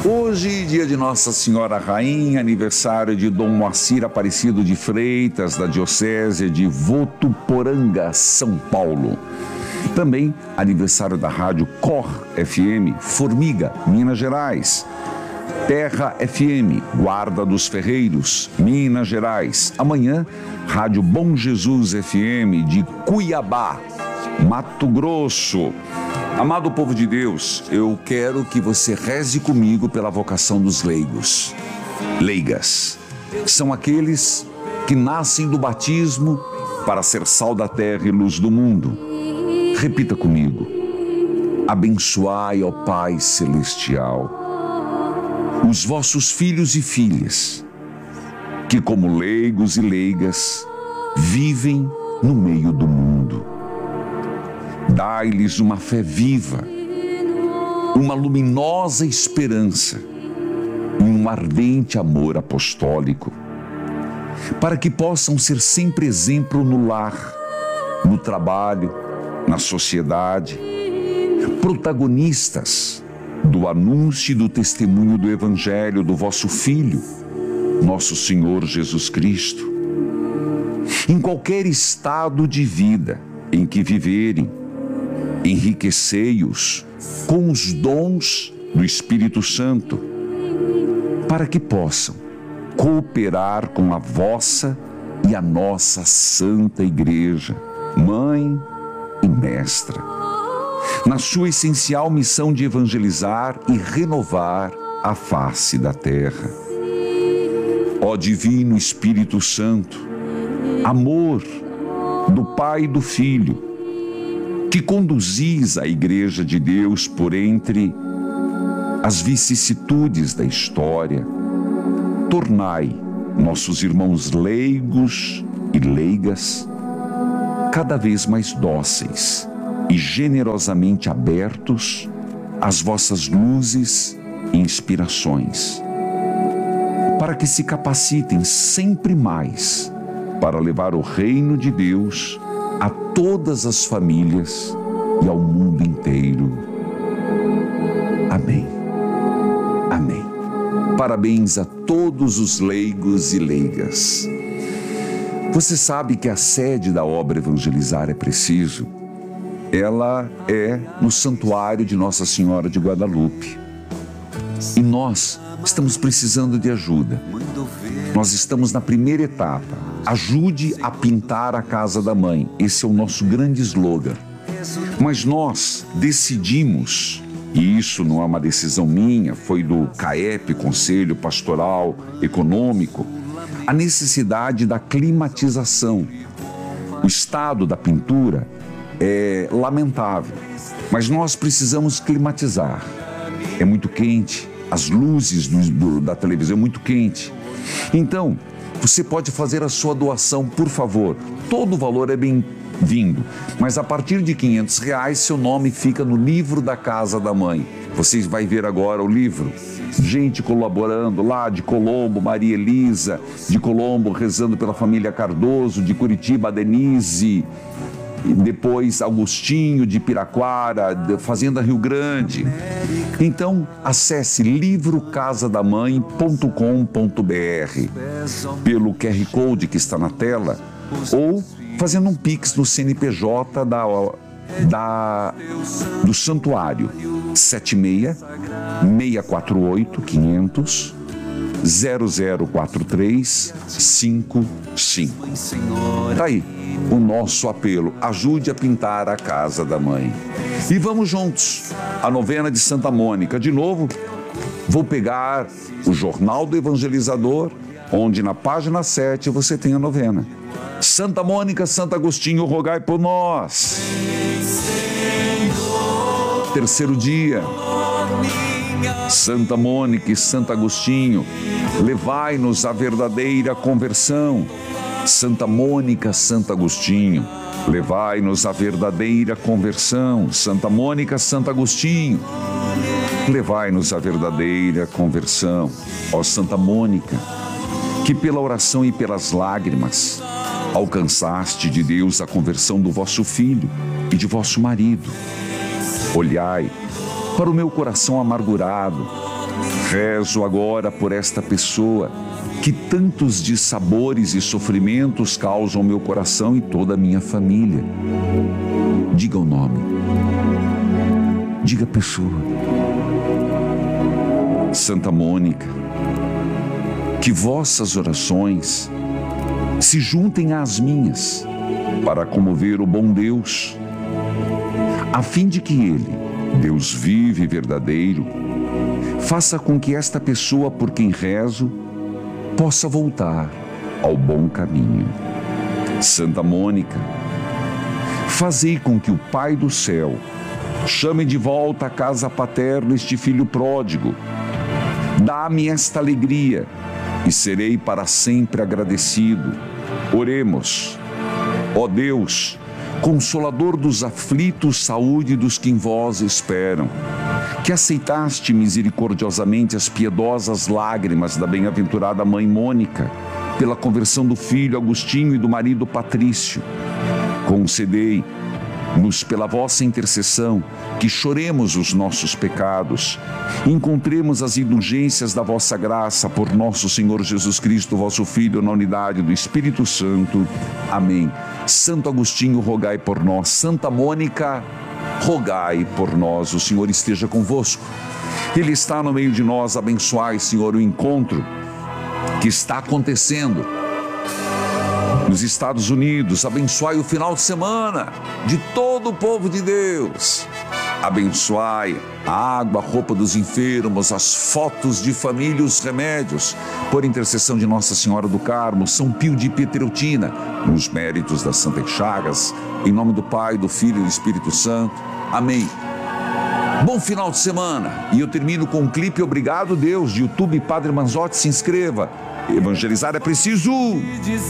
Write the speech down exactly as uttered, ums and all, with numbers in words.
Hoje, dia de Nossa Senhora Rainha, aniversário de Dom Moacir Aparecido de Freitas, da Diocese de Votuporanga, São Paulo. Também aniversário da Rádio Cor F M, Formiga, Minas Gerais. Terra F M, Guarda dos Ferreiros, Minas Gerais. Amanhã, Rádio Bom Jesus F M, de Cuiabá, Mato Grosso. Amado povo de Deus, eu quero que você reze comigo pela vocação dos leigos. Leigas são aqueles que nascem do batismo para ser sal da terra e luz do mundo. Repita comigo: abençoai, ó Pai Celestial, os vossos filhos e filhas, que como leigos e leigas vivem no meio do mundo. Dai-lhes uma fé viva, uma luminosa esperança e um ardente amor apostólico, para que possam ser sempre exemplo no lar, no trabalho, na sociedade, protagonistas do anúncio e do testemunho do Evangelho do vosso Filho, nosso Senhor Jesus Cristo. Em qualquer estado de vida em que viverem, enriquecei-os com os dons do Espírito Santo, para que possam cooperar com a vossa e a nossa Santa Igreja, Mãe e Mestra, na sua essencial missão de evangelizar e renovar a face da terra. Ó Divino Espírito Santo, amor do Pai e do Filho, que conduzis a Igreja de Deus por entre as vicissitudes da história, tornai nossos irmãos leigos e leigas cada vez mais dóceis e generosamente abertos às vossas luzes e inspirações, para que se capacitem sempre mais para levar o reino de Deus a todas as famílias e ao mundo inteiro. Amém. Amém. Parabéns a todos os leigos e leigas. Você sabe que a sede da obra Evangelizar é Preciso, ela é no Santuário de Nossa Senhora de Guadalupe. E nós estamos precisando de ajuda. Nós estamos na primeira etapa. Ajude a pintar a casa da mãe. Esse é o nosso grande slogan. Mas nós decidimos, e isso não é uma decisão minha, foi do CAEP, Conselho Pastoral Econômico, a necessidade da climatização. O estado da pintura é lamentável, mas nós precisamos climatizar. É muito quente, as luzes do, do, da televisão é muito quente. Então, você pode fazer a sua doação, por favor. Todo o valor é bem-vindo, mas a partir de quinhentos reais, seu nome fica no livro da Casa da Mãe. Vocês vão ver agora o livro. Gente colaborando lá de Colombo, Maria Elisa, de Colombo rezando pela família Cardoso, de Curitiba, a Denise, e depois Augustinho de Piraquara, de Fazenda Rio Grande. Então, acesse livro casa da mãe ponto com ponto b r pelo Q R Code que está na tela ou fazendo um Pix no C N P J da, da, do Santuário sete seis, seis quatro oito, quinhentos, zero zero quatro três cinco cinco. Tá aí o nosso apelo. Ajude a pintar a casa da mãe. E vamos juntos. A novena de Santa Mônica. De novo, vou pegar o Jornal do Evangelizador, onde na página sete você tem a novena. Santa Mônica, Santo Agostinho, rogai por nós. Terceiro dia. Santa Mônica e Santo Agostinho, levai-nos à verdadeira conversão. Santa Mônica, Santo Agostinho, levai-nos à verdadeira conversão. Santa Mônica, Santo Agostinho, levai-nos à verdadeira conversão. Ó Santa Mônica, que pela oração e pelas lágrimas alcançaste de Deus a conversão do vosso filho e de vosso marido, olhai para o meu coração amargurado Rezo agora por esta pessoa que tantos dissabores e sofrimentos causam ao meu coração e toda a minha família. Diga o nome. Diga a pessoa. Santa Mônica, que vossas orações se juntem às minhas para comover o bom Deus, a fim de que Ele, Deus vivo e verdadeiro, faça com que esta pessoa por quem rezo possa voltar ao bom caminho. Santa Mônica, fazei com que o Pai do céu chame de volta à casa paterna este filho pródigo. Dá-me esta alegria e serei para sempre agradecido. Oremos. Ó Deus, Consolador dos aflitos, saúde dos que em vós esperam, que aceitaste misericordiosamente as piedosas lágrimas da bem-aventurada mãe Mônica, pela conversão do filho Agostinho e do marido Patrício. Concedei-nos pela vossa intercessão que choremos os nossos pecados, encontremos as indulgências da vossa graça por nosso Senhor Jesus Cristo, vosso Filho, na unidade do Espírito Santo. Amém. Santo Agostinho, rogai por nós. Santa Mônica, rogai por nós. O Senhor esteja convosco. Ele está no meio de nós. Abençoai, Senhor, o encontro que está acontecendo nos Estados Unidos. Abençoai o final de semana de todo o povo de Deus. Abençoai a água, a roupa dos enfermos, as fotos de família, os remédios, por intercessão de Nossa Senhora do Carmo, São Pio de Pietreutina, nos méritos das Santas Chagas, em nome do Pai, do Filho e do Espírito Santo. Amém. Bom final de semana. E eu termino com um clipe Obrigado Deus, de YouTube, Padre Manzotti. Se inscreva. Evangelizar é preciso.